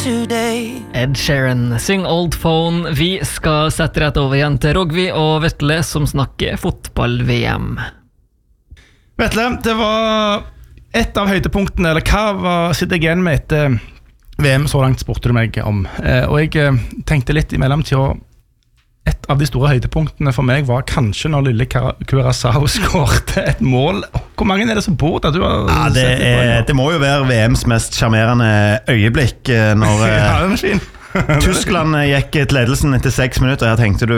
today. Ed Sheeran, syng Old Phone. Vi skal sette rett over igjen til Rogvi og Vetle som snakker fotball-VM. Vetle, det var et av høydepunktene, eller hva sitter jeg igjen med etter VM så langt spurte du meg om. Og jeg tenkte litt i mellomtiden. Et av de store høydepunktene for meg var kanskje når lille Curaçao skårte et mål. Hvor mange det som bor der? Det må jo være VMs mest charmerende øyeblikk når ja, det var fin. Tyskland gikk til ledelsen etter 6 minutter. Her tenkte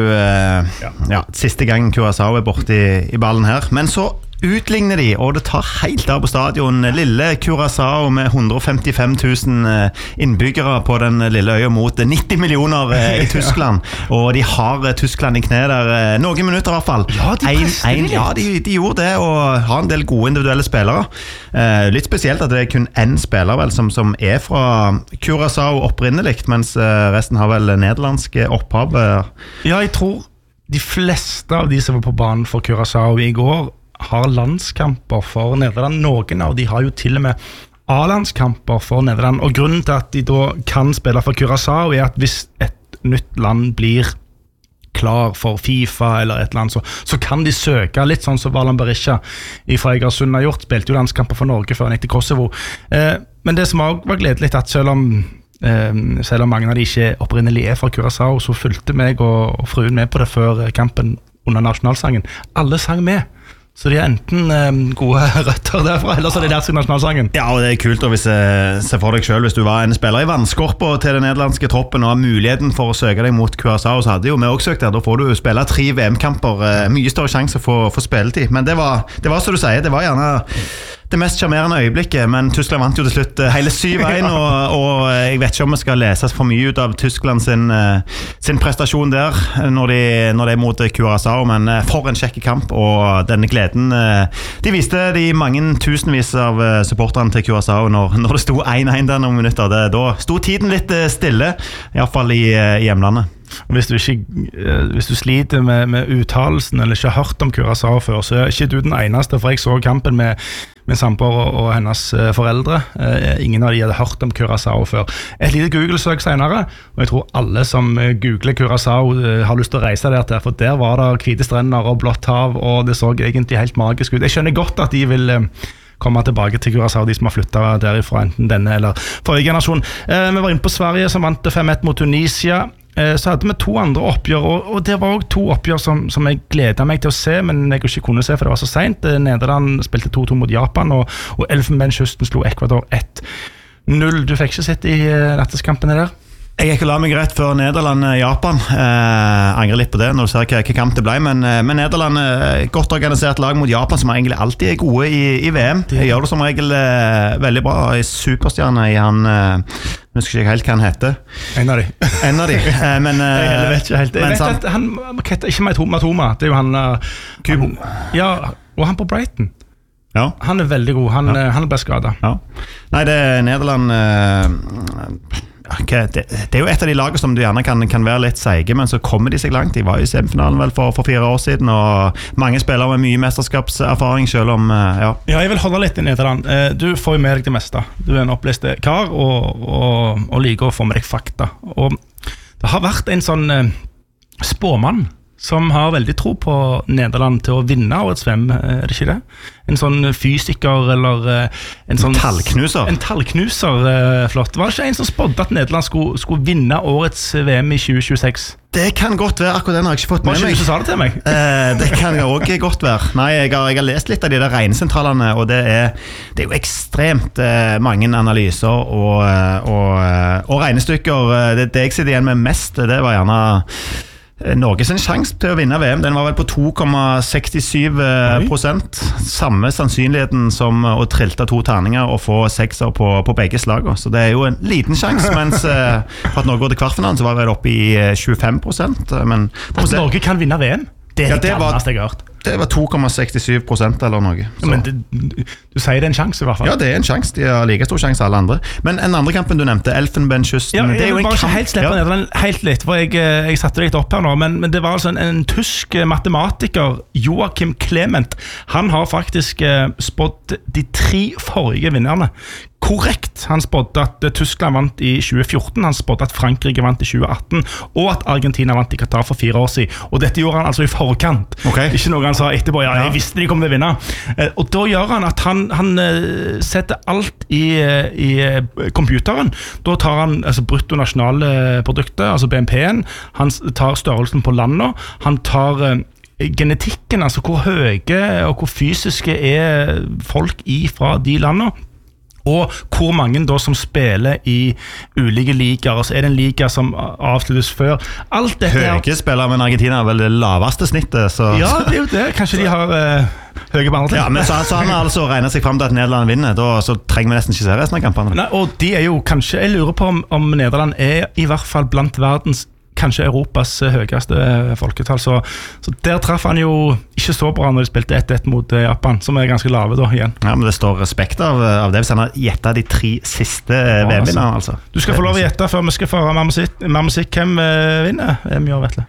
du siste gang Curaçao borte i ballen her. Men så utligner de, og det tar helt av på stadion. Lille Curaçao med 155 000 innbyggere på den lille øya mot 90 millioner i Tyskland. Og de har Tyskland i kne der noen minutter i hvert fall. Ja, de gjorde det, og har en del gode individuelle spillere. Litt spesielt at det kun en spiller vel, som er fra Curaçao opprinnelig, mens resten har vel nederlandske opphav. Ja, jeg tror de fleste av de som var på banen for Curaçao i går har landskamper for Nederland. Noen av de har jo til og med A-landskamper for Nederland, og grunnen til at de da kan spille for Curaçao er at hvis et nytt land blir klar for FIFA eller et eller annet, så kan de søke, litt sånn som Valand Berisha fra Egersund har gjort, spilte jo landskamper for Norge før han gikk til Kosovo. Men det som også var gledelig at selv om mange av de ikke opprinnelig fra Curaçao, så fulgte meg og fruen med på det før kampen under nasjonalsangen. Alle sang med. Så de enten gode røtter derfra, eller så er de der sin nasjonalsangen. Ja, og det er kult å se for deg selv. Hvis du var en spiller i vannskorpa til den nederlandske troppen og har muligheten for å søke deg mot Curaçao, så hadde jo vi også søkt der. Da får du spille 3 VM-kamper. Mye større sjanse for spilletid. Men det var som du sier, det var gjerne det mest charmerende øyeblikket, men Tyskland vant jo til slutt hele 7-1, og jeg vet ikke om vi skal lese for mye ut av Tyskland sin prestasjon der, når de er mot Curaçao, men for en kjekke kamp, og denne gleden, de viste de mange tusenvis av supporterne til Curaçao når det sto 1-1 der noen minutter. Da sto tiden litt stille, i hvert fall i hjemlandet. Hvis du sliter med uttalelsen eller ikke har hørt om Curaçao før, så er ikke du den eneste, for jeg så kampen med samboer og hennes foreldre. Ingen av de hadde hørt om Curaçao før. Et lite Google-søk senere, og jeg tror alle som googler Curaçao har lyst til å reise der til, for der var det hvite strender og blått hav, og det så egentlig helt magisk ut. Jeg skjønner godt at de vil komme tilbake til Curaçao, de som har flyttet derifra, enten denne eller forrige generasjon. Vi var inne på Sverige, som vant 5-1 mot Tunisia. Så hadde vi 2 andre oppgjør, og det var også 2 oppgjør som jeg gledet meg til å se, men jeg ikke kunne se, for det var så sent. Nederland spilte 2-2 mot Japan, og Elfenbenskysten slo Ecuador 1-0. Du fikk ikke sett i natteskampene der? Jeg gikk og la meg rett før Nederland-Japan. Angrer litt på det når du ser hva kamp det ble, men Nederland godt organisert lag mot Japan, som egentlig alltid er gode i VM. De gjør det som regel veldig bra. Superstjerne i han, jeg husker ikke helt hva han heter. En av de. Men jeg vet ikke helt. Jeg vet at han heter ikke Matoma, det er jo han Kubo. Ja, og han på Brighton. Ja. Han er veldig god, han ble skadet. Ja. Nei, det er Nederland... Det er jo et av de lagene som du gjerne kan være litt seige, men så kommer de seg langt. De var i semifinalen vel for 4 år siden, og mange spiller med mye mesterskapserfaring selv om, ja, jeg vil holde litt i Nederland. Du får jo med deg det meste. Du er en opplest kar, og liker å få med deg fakta. Og det har vært en sånn spåmann som har veldig tro på Nederland til å vinne årets VM, er det ikke det? En sånn fysiker, eller en sånn... tallknuser. En tallknuser, flott. Var det ikke en som spådde at Nederland skulle vinne årets VM i 2026? Det kan godt være, akkurat den har jeg ikke fått med meg. Var ikke du som sa det til meg? Det kan også godt være. Nei, jeg har lest litt av de der regnesentralene, og det er jo ekstremt mange analyser og regnestykker. Det jeg sitter igjen med mest, det var gjerne... Norges en sjanse til å vinne VM. Den var vel på 2,67%. Samme sannsynligheten som å trilte 2 terninger og få 6 på begge slager. Så det er jo en liten sjanse, mens for at Norge går til kvartfinalen så var det oppe i 25%. Men at Norge kan vinne VM? Det er det galleste jeg har hørt. Det var 2,67% eller noe. Så. Men du sier det er en sjanse i hvert fall. Ja, det er en sjanse. De har like stor sjanse alle andre. Men en andre kampen du nevnte, Elfenbenskysten. Ja, jeg vil bare ikke helt slippe ned helt litt, for jeg satte det litt opp her nå, men det var altså en tysk matematiker, Joachim Clement. Han har faktisk spådd de 3 forrige vinnerne. korrekt. Han spådde at Tyskland vant i 2014, han spådde at Frankrike vant i 2018, og at Argentina vant i Qatar for 4 år siden. Og dette gjorde han altså i forkant. Ikke noe han sa etterpå, jeg visste de kom til å vinne. Og da gjør han at han setter alt i computeren. Da tar han altså, bruttonasjonalproduktet, altså BNP-en, han tar størrelsen på landet, han tar genetikken, altså hvor høye og hvor fysiske folk fra de landene, og hvor mange da som spiller i ulike ligaer, altså det en liga som avsluttes før. Alt dette høye spiller, men Argentina vel det laveste snittet, så... Ja, det jo det. Kanskje de har høye på andre ting. Ja, men så han har altså regnet seg frem til at Nederland vinner, da så trenger vi nesten ikke se resten av kampene. Nei, og de jo kanskje, jeg lurer på om Nederland i hvert fall blant verdens kanskje Europas høyeste folketall, så der traff han jo ikke så bra når de spilte 1-1 mot Japan, som ganske lave da igjen. Ja, men det står respekt av det hvis han har gjettet de 3 siste VM-vinnerne, altså. Du skal få lov å gjette før vi skal få høre mer musikk. Hvem vinner VM-år, Vetle?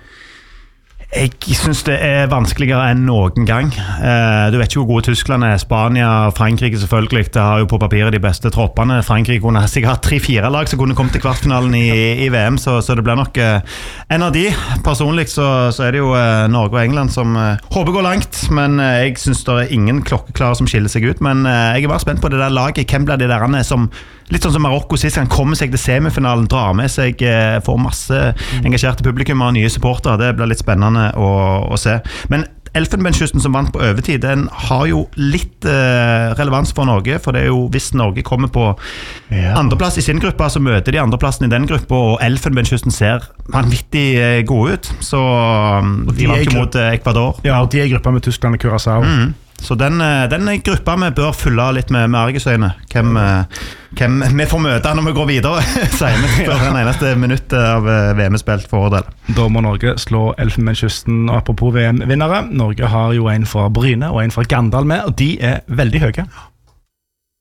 Jeg synes det vanskeligere enn noen gang. Du vet jo hvor gode Tyskland Spania, Frankrike selvfølgelig. Det har jo på papiret de beste troppene. Frankrike kunne sikkert hatt 3-4 lag som kunne kommet til kvartfinalen i VM, så det blir nok en av de. Personlig så det jo Norge og England som håper går langt, men jeg synes det ingen klokkeklare som skiller seg ut. Men jeg bare spent på det der laget. Hvem blir det der som litt sånn som Marokko sist, han kommer seg til semifinalen, drar med seg, får masse engasjerte publikum og nye supportere. Det blir litt spennende å se. Men Elfenbenskysten som vant på overtid, den har jo litt relevans for Norge, for det jo hvis Norge kommer på andreplass i sin gruppe, så møter de andreplassen i den gruppa, og Elfenbenskysten ser vanvittig gode ut, så de vant jo mot Ecuador. Ja, og de i gruppa med Tyskland og Curaçao. Så den gruppa vi bør fylle litt med argusøyne. Hvem vi får møte når vi går videre, sier vi for den eneste minuttet av VM-spilt fordel. Da må Norge slå Elfenbenskysten, og apropos VM-vinnere, Norge har jo en fra Bryne og en fra Gandal med, og de veldig høye.